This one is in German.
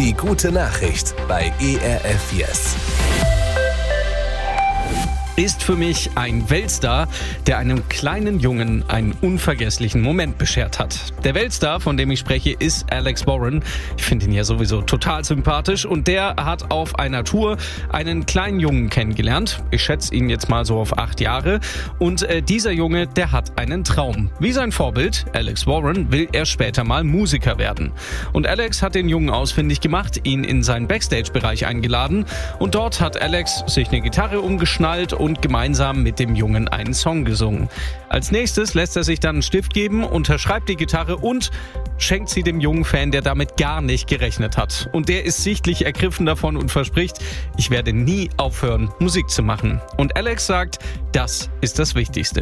Die gute Nachricht bei ERF Yes. Ist für mich ein Weltstar, der einem kleinen Jungen einen unvergesslichen Moment beschert hat. Der Weltstar, von dem ich spreche, ist Alex Warren. Ich finde ihn ja sowieso total sympathisch und der hat auf einer Tour einen kleinen Jungen kennengelernt. Ich schätze ihn jetzt mal so auf 8 Jahre. Und dieser Junge, der hat einen Traum. Wie sein Vorbild, Alex Warren, will er später mal Musiker werden. Und Alex hat den Jungen ausfindig gemacht, ihn in seinen Backstage-Bereich eingeladen und dort hat Alex sich eine Gitarre umgeschnallt und gemeinsam mit dem Jungen einen Song gesungen. Als nächstes lässt er sich dann einen Stift geben, unterschreibt die Gitarre und schenkt sie dem jungen Fan, der damit gar nicht gerechnet hat. Und der ist sichtlich ergriffen davon und verspricht, ich werde nie aufhören, Musik zu machen. Und Alex sagt, das ist das Wichtigste.